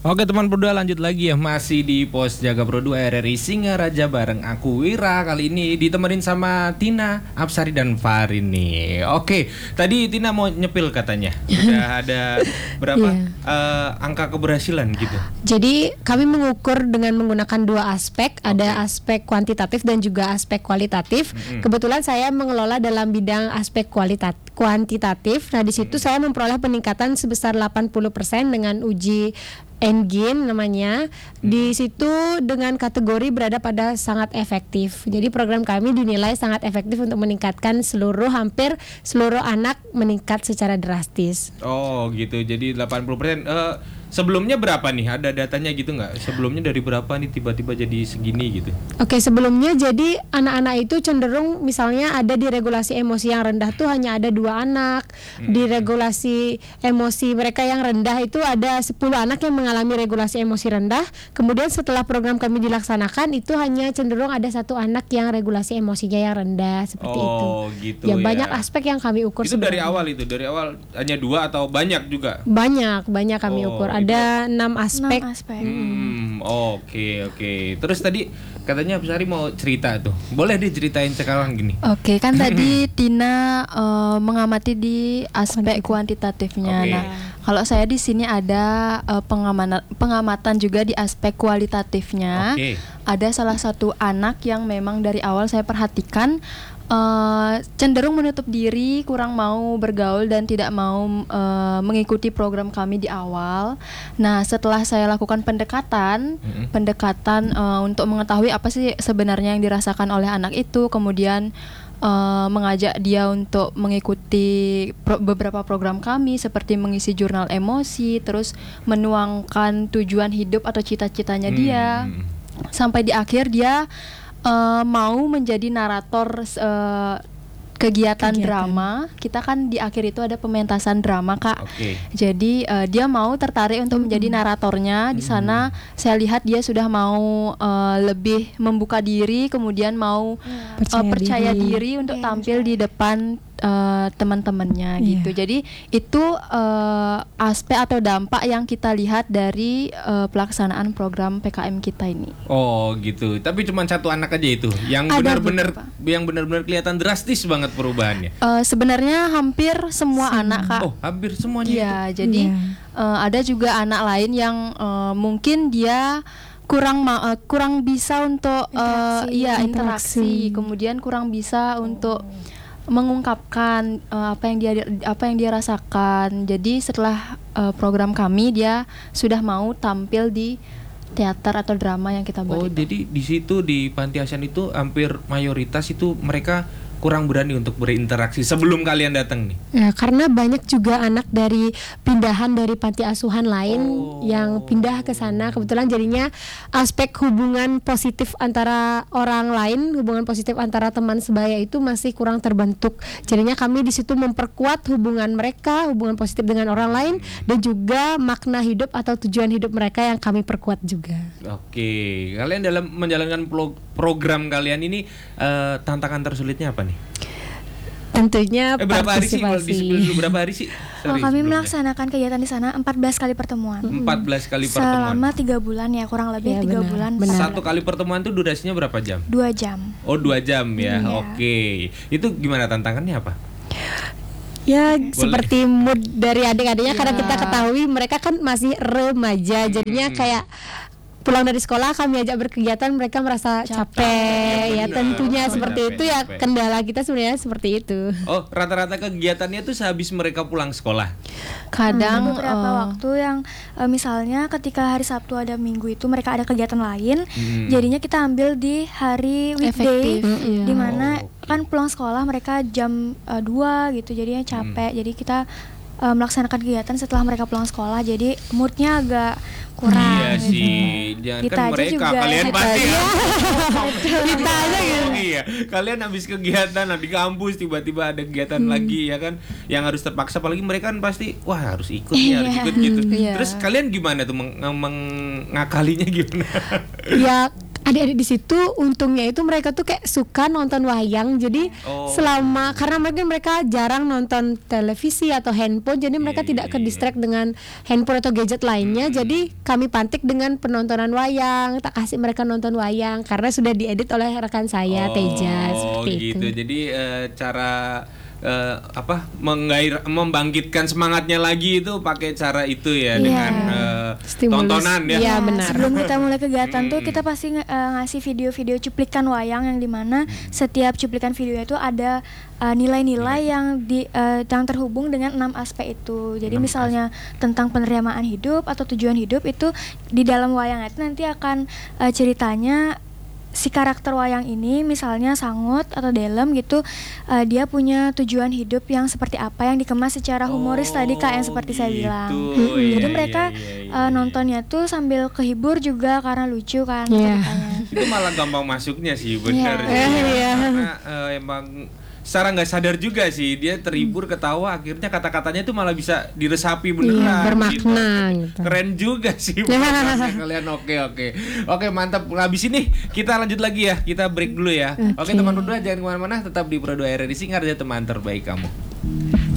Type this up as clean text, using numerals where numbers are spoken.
Oke teman Pro 2, lanjut lagi ya, masih di Pos Jaga Pro 2 RRI Singaraja bareng aku Wira. Kali ini ditemenin sama Tina, Apsari dan Farin nih. Oke, tadi Tina mau nyepil katanya. Udah ada berapa angka keberhasilan gitu. Jadi kami mengukur dengan menggunakan dua aspek, ada aspek kuantitatif dan juga aspek kualitatif. Kebetulan saya mengelola dalam bidang aspek kuantitatif. Nah, di situ saya memperoleh peningkatan sebesar 80% dengan uji Engine namanya. Di situ dengan kategori berada pada sangat efektif. Jadi program kami dinilai sangat efektif untuk meningkatkan hampir seluruh anak meningkat secara drastis. Oh gitu, jadi 80%. Sebelumnya berapa nih? Ada datanya gitu nggak? Sebelumnya dari berapa nih tiba-tiba jadi segini gitu? Oke, sebelumnya jadi anak-anak itu cenderung misalnya ada di regulasi emosi yang rendah tuh hanya ada 2 anak. Di regulasi emosi mereka yang rendah itu ada 10 anak yang mengalami regulasi emosi rendah. Kemudian setelah program kami dilaksanakan itu hanya cenderung ada 1 anak yang regulasi emosinya yang rendah seperti itu. Oh gitu ya. Ya. Banyak aspek yang kami ukur. Itu sebenarnya. Dari awal hanya 2 atau banyak juga? Banyak kami ukur. Ada 6 aspek. Oke. Terus tadi katanya Apsari mau cerita tuh. Boleh diceritain sekarang gini. Oke, kan tadi Tina mengamati di aspek kuantitatifnya. Nah, kalau saya di sini ada pengamatan juga di aspek kualitatifnya. Ada salah satu anak yang memang dari awal saya perhatikan cenderung menutup diri, kurang mau bergaul dan tidak mau mengikuti program kami di awal. Nah, setelah saya lakukan pendekatan untuk mengetahui apa sih sebenarnya yang dirasakan oleh anak itu, kemudian mengajak dia untuk mengikuti beberapa program kami seperti mengisi jurnal emosi, terus menuangkan tujuan hidup atau cita-citanya dia. Sampai di akhir dia mau menjadi narator kegiatan drama. Kita kan di akhir itu ada pementasan drama, Kak. Jadi dia mau tertarik untuk menjadi naratornya. Di sana saya lihat dia sudah mau lebih membuka diri, kemudian mau percaya diri untuk tampil di depan teman-temannya gitu. Jadi itu aspek atau dampak yang kita lihat dari pelaksanaan program PKM kita ini. Oh gitu. Tapi cuma 1 anak aja itu yang benar-benar kelihatan drastis banget perubahannya. Sebenarnya hampir semua anak, Kak. Oh, hampir semuanya. Iya, jadi ada juga anak lain yang mungkin dia kurang bisa untuk interaksi, kemudian kurang bisa untuk mengungkapkan apa yang dia rasakan. Jadi setelah program kami dia sudah mau tampil di teater atau drama yang kita buat. Jadi di situ di Panti Asuhan itu hampir mayoritas itu mereka kurang berani untuk berinteraksi sebelum kalian datang nih. Ya, karena banyak juga anak dari pindahan dari panti asuhan lain yang pindah ke sana. Kebetulan jadinya aspek hubungan positif antara orang lain, hubungan positif antara teman sebaya itu masih kurang terbentuk. Jadinya kami di situ memperkuat hubungan mereka, hubungan positif dengan orang lain dan juga makna hidup atau tujuan hidup mereka yang kami perkuat juga. Oke, kalian dalam menjalankan program kalian ini tantangan tersulitnya apa nih? Tentunya berapa hari sih? Berapa hari sih? Kami melaksanakan kegiatan di sana 14 kali pertemuan. 14 kali pertemuan. Selama 3 bulan ya, kurang lebih 3 bulan. Satu kali pertemuan itu durasinya berapa jam? 2 jam. Oh, 2 jam ya. Oke. Itu gimana tantangannya apa? Ya, seperti mood dari adik-adiknya karena kita ketahui mereka kan masih remaja. Jadinya kayak pulang dari sekolah kami ajak berkegiatan mereka merasa capek. Ya tentunya seperti itu ya, kendala kita sebenarnya seperti itu. Oh, rata-rata kegiatannya tuh sehabis mereka pulang sekolah. Kadang beberapa waktu yang misalnya ketika hari Sabtu ada Minggu itu mereka ada kegiatan lain, jadinya kita ambil di hari weekday di mana kan pulang sekolah mereka jam 2 gitu, jadinya capek. Jadi kita melaksanakan kegiatan setelah mereka pulang sekolah, jadi moodnya agak kurang. Iya sih, jangan kita kan mereka juga, kalian pasti kita aja gitu. Iya, kalian habis kegiatan di kampus tiba-tiba ada kegiatan lagi ya kan, yang harus terpaksa, apalagi mereka kan pasti harus ikut nih, harus ikut gitu. Terus kalian gimana tuh mengakalinya gimana? Ya adik-adik di situ untungnya itu mereka tuh kayak suka nonton wayang. Jadi selama karena mereka jarang nonton televisi atau handphone, jadi mereka tidak ke distract dengan handphone atau gadget lainnya. Jadi kami pantik dengan penontonan wayang, tak kasih mereka nonton wayang karena sudah diedit oleh rekan saya Teja seperti gitu. itu. Jadi cara membangkitkan semangatnya lagi itu pakai cara itu ya, dengan tontonan ya. Iya, benar. Sebelum kita mulai kegiatan tuh kita pasti ngasih video-video cuplikan wayang yang dimana setiap cuplikan video itu ada nilai-nilai yang yang terhubung dengan 6 aspek itu. Jadi misalnya tentang penerimaan hidup atau tujuan hidup itu di dalam wayang itu nanti akan ceritanya si karakter wayang ini, misalnya Sangot atau Delem gitu, dia punya tujuan hidup yang seperti apa yang dikemas secara humoris tadi Kak, yang seperti saya bilang. Jadi mereka nontonnya tuh sambil kehibur juga karena lucu kan ceritanya. Itu malah gampang masuknya sih, benar. Karena emang secara nggak sadar juga sih dia terhibur, ketawa, akhirnya kata-katanya itu malah bisa diresapi beneran, bermakna gitu. Keren juga sih kalian. Oke, mantap. Habis ini kita lanjut lagi ya, kita break dulu ya. Oke, teman berdua jangan kemana-mana, tetap di Pro 2 RRI Singar ya, teman terbaik kamu.